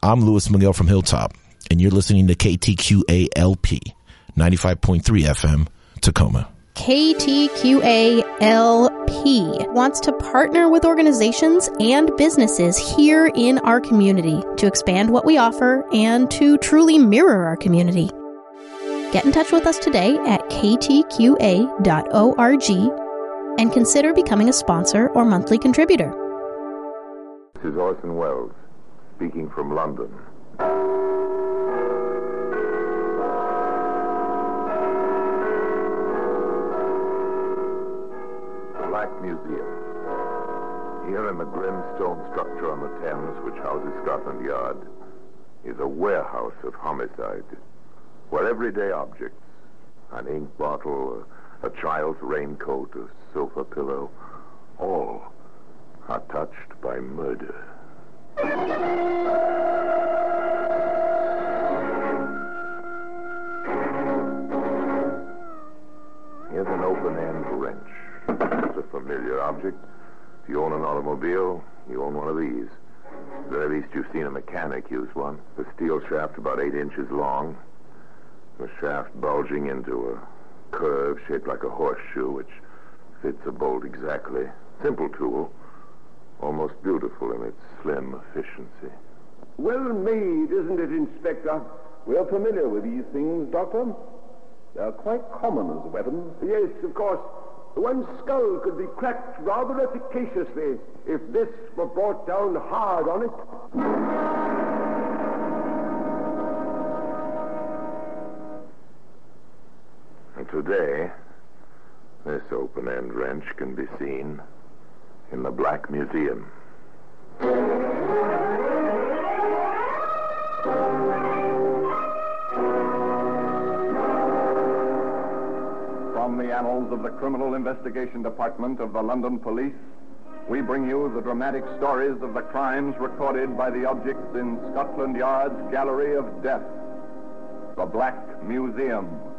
I'm Louis Miguel from Hilltop, and you're listening to KTQA-LP, 95.3 FM, Tacoma. KTQA-LP wants to partner with organizations and businesses here in our community to expand what we offer and to truly mirror our community. Get in touch with us today at ktqa.org and consider becoming a sponsor or monthly contributor. This is Orson Welles, speaking from London. The Black Museum. Here in the grim stone structure on the Thames, which houses Scotland Yard, is a warehouse of homicide, where everyday objects, an ink bottle, a child's raincoat, a sofa pillow, all are touched by murder. Here's an open-end wrench. It's a familiar object. If you own an automobile, you own one of these. At the very least, you've seen a mechanic use one. The steel shaft about 8 inches long. The shaft bulging into a curve shaped like a horseshoe, which fits a bolt exactly. Simple tool, almost beautiful in its slim efficiency. Well made, isn't it, Inspector? We're familiar with these things, Doctor. They're quite common as a weapon. Yes, of course. One's skull could be cracked rather efficaciously if this were brought down hard on it. And today, this open-end wrench can be seen in the Black Museum. From the annals of the Criminal Investigation Department of the London Police, we bring you the dramatic stories of the crimes recorded by the objects in Scotland Yard's Gallery of Death, the Black Museum.